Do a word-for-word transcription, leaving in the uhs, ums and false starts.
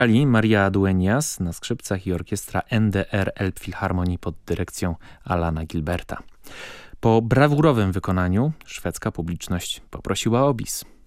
Ali Maria Dueñas na skrzypcach i orkiestra N D R Elbphilharmonii pod dyrekcją Alana Gilberta. Po brawurowym wykonaniu szwedzka publiczność poprosiła o bis.